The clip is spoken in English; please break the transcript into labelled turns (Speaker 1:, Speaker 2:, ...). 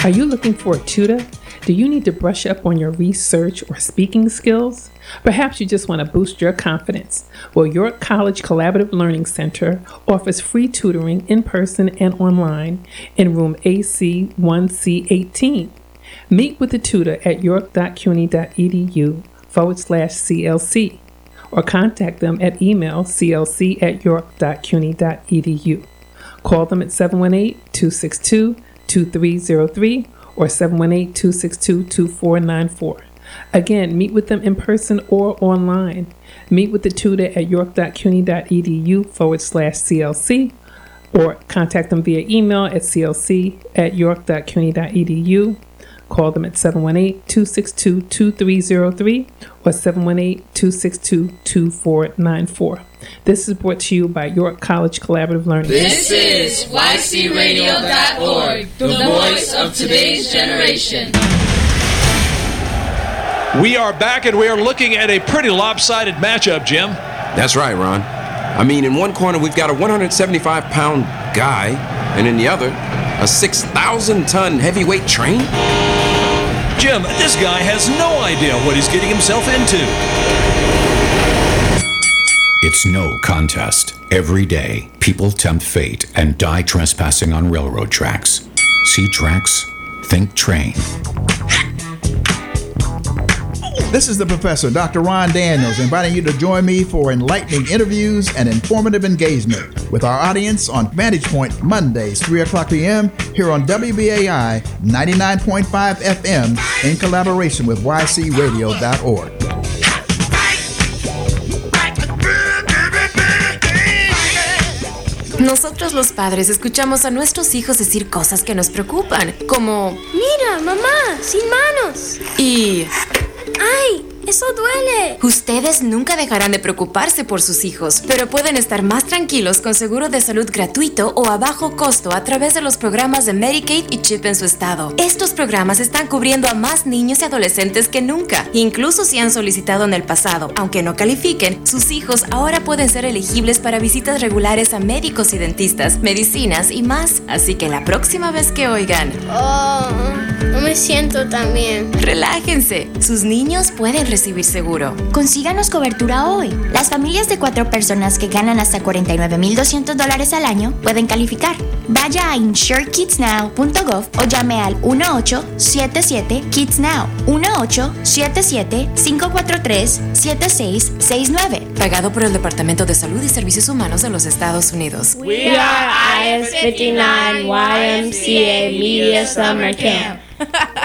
Speaker 1: Are you looking for a tutor? Do you need to brush up on your research or speaking skills? Perhaps you just want to boost your confidence. Well, York College Collaborative Learning Center offers free tutoring in person and online in room AC 1C18. Meet with a tutor at york.cuny.edu/CLC or contact them at email clc@york.cuny.edu. Call them at 718-262-2303 or 718-262-2494. Again, meet with them in person or online. Meet with the tutor at york.cuny.edu/CLC or contact them via email at clc@york.cuny.edu. Call them at 718-262-2303 or 718-262-2494. This is brought to you by York College Collaborative Learning.
Speaker 2: This is ycradio.org, the voice of today's generation.
Speaker 3: We are back, and we are looking at a pretty lopsided matchup, Jim.
Speaker 4: That's right, Ron. I mean, in one corner, we've got a 175-pound guy, and in the other, a 6,000-ton heavyweight train.
Speaker 3: Jim, this guy has no idea what he's getting himself into.
Speaker 5: It's no contest. Every day, people tempt fate and die trespassing on railroad tracks. See tracks? Think train.
Speaker 6: This is the professor, Dr. Ron Daniels, inviting you to join me for enlightening interviews and informative engagement with our audience on Vantage Point Mondays, 3 o'clock p.m. here on WBAI 99.5 FM in collaboration with ycradio.org.
Speaker 7: Nosotros los padres escuchamos a nuestros hijos decir cosas que nos preocupan, como
Speaker 8: ¡Mira, mamá, sin manos!
Speaker 7: Y
Speaker 8: ¡ay, eso duele!
Speaker 7: Ustedes nunca dejarán de preocuparse por sus hijos, pero pueden estar más tranquilos con seguro de salud gratuito o a bajo costo a través de los programas de Medicaid y CHIP en su estado. Estos programas están cubriendo a más niños y adolescentes que nunca, incluso si han solicitado en el pasado. Aunque no califiquen, sus hijos ahora pueden ser elegibles para visitas regulares a médicos y dentistas, medicinas y más. Así que la próxima vez que oigan,
Speaker 8: Oh, no me siento tan bien.
Speaker 7: relájense, sus niños pueden recibir seguro.
Speaker 9: Consíganos cobertura hoy. Las familias de 4 personas que ganan hasta $49,200 al año pueden calificar. Vaya a insurekidsnow.gov o llame al 1877-KIDS-NOW, 1877-543-7669.
Speaker 7: Pagado por el Departamento de Salud y Servicios Humanos de los Estados Unidos.
Speaker 8: We are IS-59 YMCA Media Summer Camp.